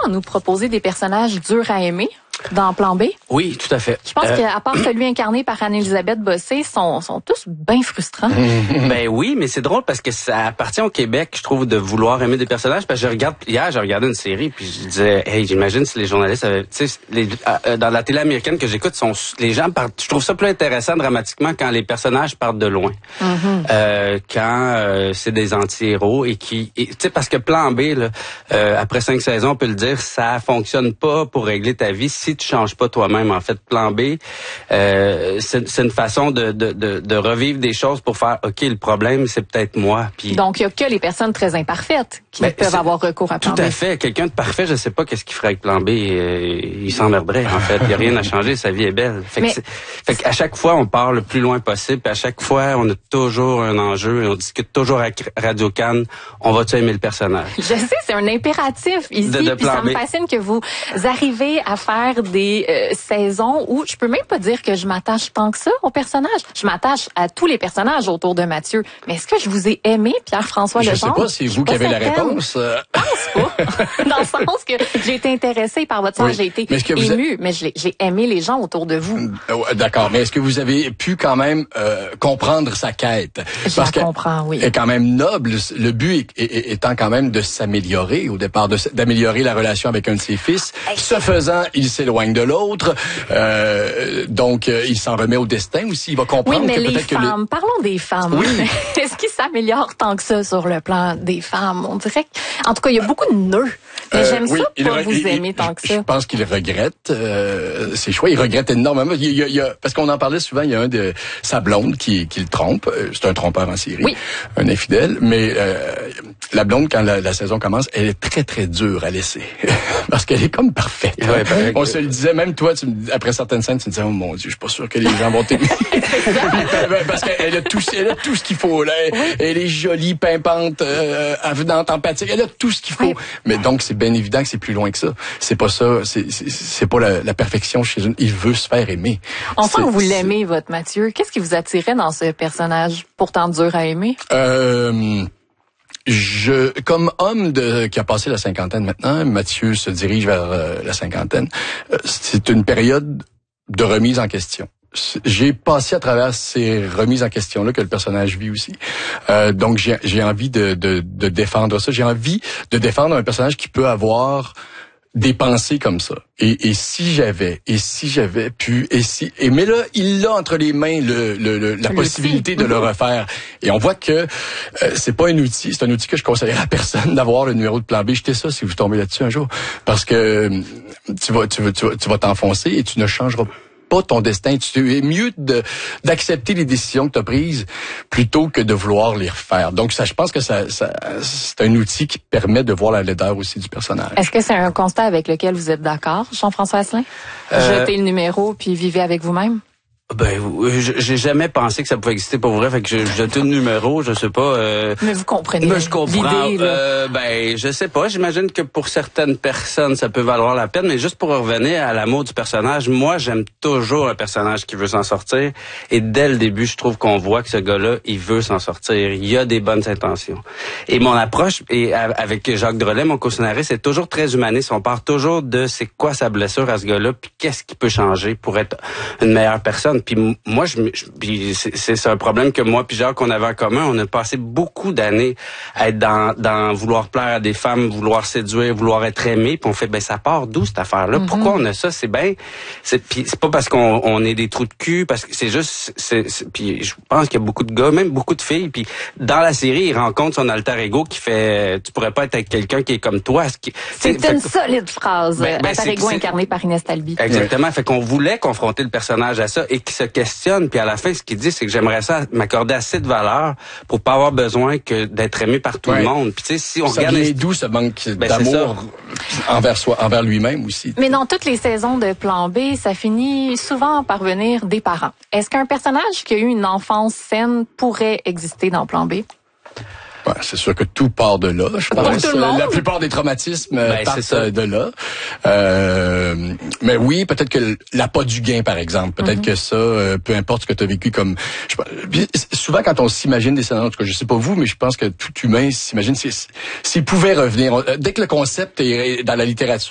à nous proposer des personnages durs à aimer dans Plan B? Oui, tout à fait. Je pense qu'à part celui incarné par Anne-Élisabeth Bossé, sont tous bien frustrants. Ben oui, mais c'est drôle parce que ça appartient au Québec, je trouve, de vouloir aimer des personnages. Parce que hier, j'ai regardé une série, puis je disais, hey, j'imagine si les journalistes avaient, tu sais, dans la télé américaine que j'écoute, les gens partent. Je trouve ça plus intéressant dramatiquement quand les personnages partent de loin, quand c'est des anti-héros et tu sais, parce que Plan B, là, après 5 saisons, on peut le dire, ça fonctionne pas pour régler ta vie si tu changes pas toi-même. En fait, Plan B, c'est une façon de revivre des choses pour faire, OK, le problème, c'est peut-être moi. Puis, donc, il y a que les personnes très imparfaites qui peuvent avoir recours à Plan B. Tout à fait. Quelqu'un de parfait, je sais pas qu'est-ce qu'il ferait avec Plan B. Il s'emmerderait, en fait. Il n'y a rien à changer, sa vie est belle. Fait qu'à chaque fois, on part le plus loin possible. Puis à chaque fois, on a toujours un enjeu et on discute toujours avec Radio-Can. On va-tu aimer le personnage? Je sais, c'est un impératif ici. Puis ça me fascine que vous arrivez à faire des saisons où je peux même pas dire que je m'attache tant que ça au personnage. Je m'attache à tous les personnages autour de Mathieu. Mais est-ce que je vous ai aimé, Pierre-François Legendre? Je sais pas, c'est vous qui avez la réponse. Je pense pas. Dans le sens que j'ai été intéressée par votre sens, j'ai été émue, mais j'ai aimé les gens autour de vous. D'accord, mais est-ce que vous avez pu quand même comprendre sa quête? Je la comprends, oui. Elle est quand même noble. Le but étant quand même de s'améliorer au départ, d'améliorer la relation avec un de ses fils. Ce faisant, il s'éloigne de l'autre. Donc, il s'en remet au destin aussi. Il va comprendre que peut-être que... Parlons des femmes. Oui. Est-ce qu'il s'améliore tant que ça sur le plan des femmes? On dirait en tout cas, il y a beaucoup de nœuds. Mais j'aime ça pas vous aimer tant que ça. Je pense qu'il regrette ses choix. Il regrette énormément. Parce qu'on en parlait souvent, il y a un de sa blonde qui le trompe. C'est un trompeur en série. Oui. Un infidèle. Mais la blonde, quand la saison commence, elle est très, très dure à laisser. Parce qu'elle est comme parfaite. Ouais, on se le disait, même toi, après certaines scènes, tu me disais, oh mon Dieu, je suis pas sûr que les gens vont t'aimer. Parce qu'elle a tout ce qu'il faut. Là. Elle est jolie, pimpante, avenante, empathique. Elle a tout ce qu'il faut. Oui. Mais donc, c'est bien évident que c'est plus loin que ça. C'est pas ça. C'est pas la perfection chez une. Il veut se faire aimer. On sent que vous l'aimez, votre Mathieu. Qu'est-ce qui vous attirait dans ce personnage pourtant dur à aimer? Comme homme qui a passé la cinquantaine maintenant, Mathieu se dirige vers la cinquantaine. C'est une période de remise en question. J'ai passé à travers ces remises en question-là que le personnage vit aussi. Donc, j'ai envie de défendre ça. J'ai envie de défendre un personnage qui peut avoir des pensées comme ça. Et si j'avais pu, mais là, il a entre les mains la possibilité de le refaire. Et on voit que c'est pas un outil, c'est un outil que je conseillerais à personne d'avoir le numéro de Plan B. Jetez ça si vous tombez là-dessus un jour. Parce que tu vas t'enfoncer et tu ne changeras pas ton destin. Tu es mieux d'accepter les décisions que tu as prises plutôt que de vouloir les refaire. Donc ça, je pense que ça c'est un outil qui permet de voir la laideur aussi du personnage. Est-ce que c'est un constat avec lequel vous êtes d'accord, Jean-François Asselin? Jetez le numéro puis vivez avec vous-même? Ben, j'ai jamais pensé que ça pouvait exister pour vrai, fait que j'ai jeté le numéro, je sais pas. Mais vous comprenez. Mais je comprends. Ben, je sais pas. J'imagine que pour certaines personnes, ça peut valoir la peine, mais juste pour revenir à l'amour du personnage, moi, j'aime toujours un personnage qui veut s'en sortir. Et dès le début, je trouve qu'on voit que ce gars-là, il veut s'en sortir. Il a des bonnes intentions. Et mon approche, avec Jacques Drolet, mon co-scénariste, c'est toujours très humaniste. On part toujours de c'est quoi sa blessure à ce gars-là, puis qu'est-ce qui peut changer pour être une meilleure personne. Puis moi, c'est un problème que moi puis Jacques qu'on avait en commun. On a passé beaucoup d'années à être dans vouloir plaire à des femmes, vouloir séduire, vouloir être aimé. Puis on fait, ben ça part d'où cette affaire-là? Pourquoi on a ça? C'est pas parce qu'on est des trous de cul, parce que c'est juste, puis je pense qu'il y a beaucoup de gars, même beaucoup de filles. Puis dans la série, il rencontre son alter ego qui fait, tu pourrais pas être avec quelqu'un qui est comme toi. C'est une solide phrase. Alter ego incarné par Inès Talby. Exactement. Fait qu'on voulait confronter le personnage à ça et qui se questionne, puis à la fin, ce qu'il dit, c'est que j'aimerais ça m'accorder assez de valeur pour pas avoir besoin que d'être aimé par tout le monde. Puis tu sais, si on regarde, vient d'où ce manque d'amour envers lui-même aussi. Mais dans toutes les saisons de Plan B, ça finit souvent par venir des parents. Est-ce qu'un personnage qui a eu une enfance saine pourrait exister dans Plan B? Ouais, c'est sûr que tout part de là. Je pense la plupart des traumatismes partent de là. Mais oui, peut-être que l'appât du gain, par exemple, peut-être que ça, peu importe ce que tu as vécu comme... souvent, quand on s'imagine des scénarios, en tout cas, je sais pas vous, mais je pense que tout humain s'imagine s'il pouvait revenir. Dès que le concept est dans la littérature,